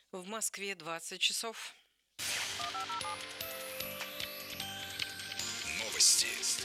В Москве 20 часов. Новости.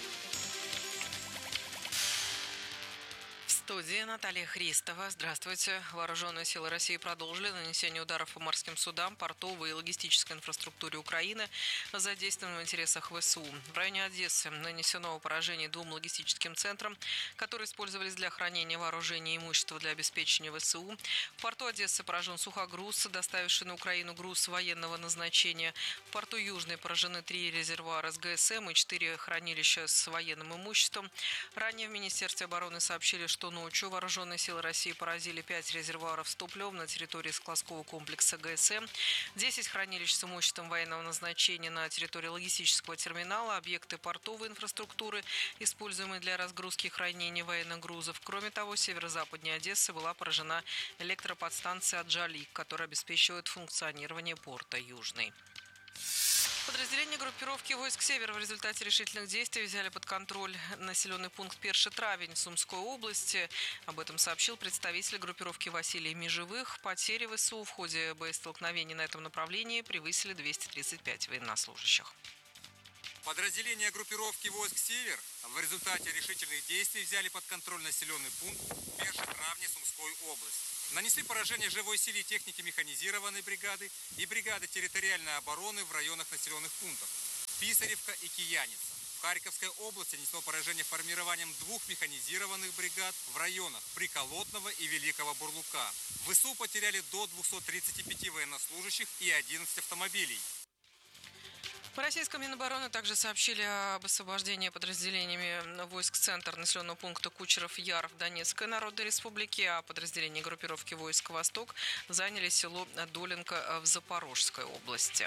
В студии Наталья Христова. Здравствуйте. Вооруженные силы России продолжили нанесение ударов по морским судам, портовой и логистической инфраструктуре Украины, задействованным в интересах ВСУ. В районе Одессы нанесено поражение двум логистическим центрам, которые использовались для хранения вооружения и имущества для обеспечения ВСУ. В порту Одессы поражен сухогруз, доставивший на Украину груз военного назначения. В порту Южный поражены 3 резервуара с ГСМ и 4 хранилища с военным имуществом. Ранее в Министерстве обороны сообщили, что ночью вооруженные силы России поразили 5 резервуаров с топливом на территории складского комплекса ГСМ, 10 хранилищ с имуществом военного назначения на территории логистического терминала, объекты портовой инфраструктуры, используемые для разгрузки и хранения военных грузов. Кроме того, северо-западнее Одессы была поражена электроподстанция «Аджалик», которая обеспечивает функционирование порта Южный. Подразделения группировки войск «Север» в результате решительных действий взяли под контроль населенный пункт Перший-Травень Сумской области. Об этом сообщил представитель группировки Василий Межевых. Потери ВСУ в ходе боестолкновений на этом направлении превысили 235 военнослужащих. Подразделения группировки войск «Север» в результате решительных действий взяли под контроль населенный пункт Перший-Травень Сумской области. Нанесли поражение живой силе и технике механизированной бригады и бригады территориальной обороны в районах населенных пунктов Писаревка и Кияница. В Харьковской области нанесло поражение формированием 2 механизированных бригад в районах Приколотного и Великого Бурлука. ВСУ потеряли до 235 военнослужащих и 11 автомобилей. В российском Минобороны также сообщили об освобождении подразделениями войск центр населенного пункта Кучеров-Яр в Донецкой Народной Республике, а подразделения группировки войск «Восток» заняли село Долинка в Запорожской области.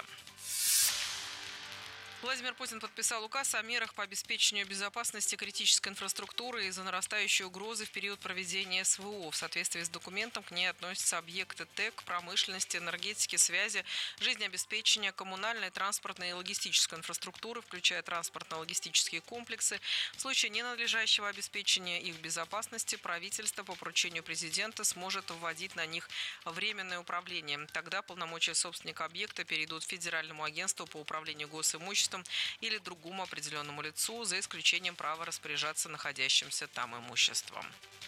Владимир Путин подписал указ о мерах по обеспечению безопасности критической инфраструктуры из-за нарастающей угрозы в период проведения СВО. В соответствии с документом к ней относятся объекты ТЭК, промышленности, энергетики, связи, жизнеобеспечения, коммунальной, транспортной и логистической инфраструктуры, включая транспортно-логистические комплексы. В случае ненадлежащего обеспечения их безопасности правительство по поручению президента сможет вводить на них временное управление. Тогда полномочия собственника объекта перейдут Федеральному агентству по управлению госимуществом или другому определенному лицу, за исключением права распоряжаться находящимся там имуществом.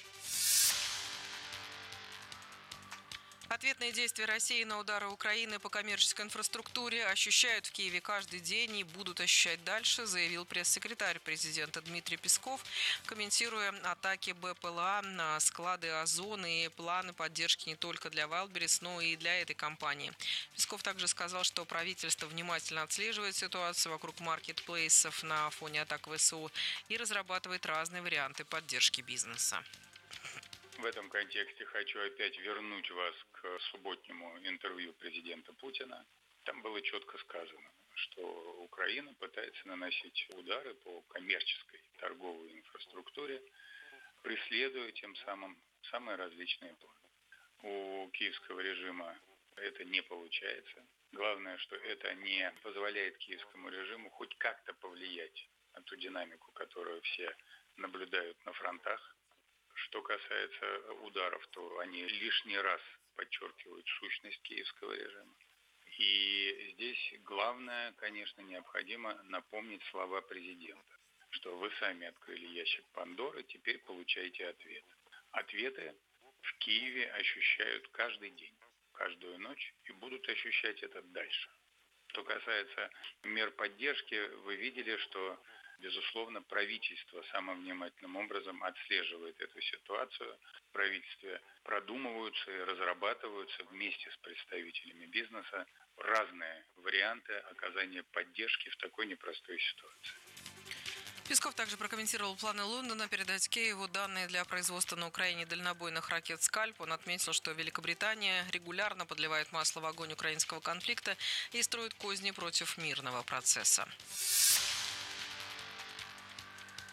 Ответные действия России на удары Украины по коммерческой инфраструктуре ощущают в Киеве каждый день и будут ощущать дальше, заявил пресс-секретарь президента Дмитрий Песков, комментируя атаки БПЛА на склады Озон и планы поддержки не только для Wildberries, но и для этой компании. Песков также сказал, что правительство внимательно отслеживает ситуацию вокруг маркетплейсов на фоне атак ВСУ и разрабатывает разные варианты поддержки бизнеса. В этом контексте хочу опять вернуть вас к субботнему интервью президента Путина. Там было четко сказано, что Украина пытается наносить удары по коммерческой торговой инфраструктуре, преследуя тем самым самые различные планы. У киевского режима это не получается. Главное, что это не позволяет киевскому режиму хоть как-то повлиять на ту динамику, которую все наблюдают на фронтах. Что касается ударов, то они лишний раз подчеркивают сущность киевского режима. И здесь главное, конечно, необходимо напомнить слова президента, что вы сами открыли ящик Пандоры, теперь получаете ответ. Ответы в Киеве ощущают каждый день, каждую ночь и будут ощущать это дальше. Что касается мер поддержки, вы видели, что безусловно, правительство самым внимательным образом отслеживает эту ситуацию. В правительстве продумываются и разрабатываются вместе с представителями бизнеса разные варианты оказания поддержки в такой непростой ситуации. Песков также прокомментировал планы Лондона передать Киеву данные для производства на Украине дальнобойных ракет «Скальп». Он отметил, что Великобритания регулярно подливает масло в огонь украинского конфликта и строит козни против мирного процесса.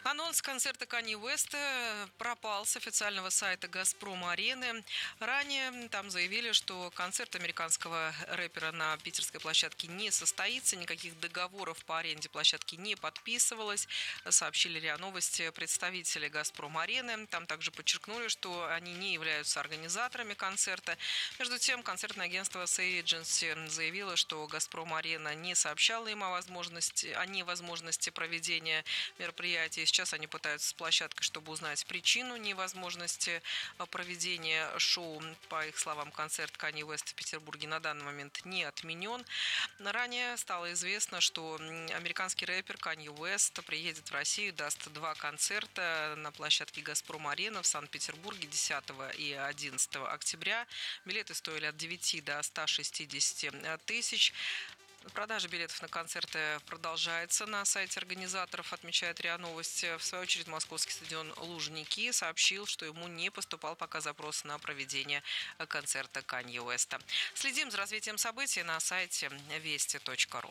Анонс концерта Канье Уэста пропал с официального сайта «Газпром-арены». Ранее там заявили, что концерт американского рэпера на питерской площадке не состоится, никаких договоров по аренде площадки не подписывалось, сообщили РИА Новости представители «Газпром-арены». Там также подчеркнули, что они не являются организаторами концерта. Между тем, концертное агентство Say Agency заявило, что «Газпром-арена» не сообщала им о невозможности проведения мероприятий. Сейчас они пытаются с площадкой, чтобы узнать причину невозможности проведения шоу. По их словам, концерт Канье Уэста в Петербурге на данный момент не отменен. Ранее стало известно, что американский рэпер Канье Уэст приедет в Россию, даст 2 концерта на площадке «Газпром-арена» в Санкт-Петербурге 10 и 11 октября. Билеты стоили от 9 до 160 тысяч. Продажа билетов на концерты продолжается на сайте организаторов, отмечает РИА Новости. В свою очередь, московский стадион «Лужники» сообщил, что ему не поступал пока запрос на проведение концерта Канье Уэста. Следим за развитием событий на сайте вести.ру.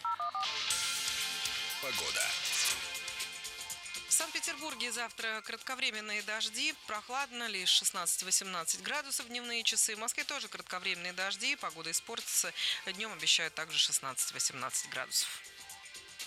Погода. В Санкт-Петербурге завтра кратковременные дожди, прохладно, лишь 16-18 градусов дневные часы. В Москве тоже кратковременные дожди, погода испортится. Днем обещают также 16-18 градусов.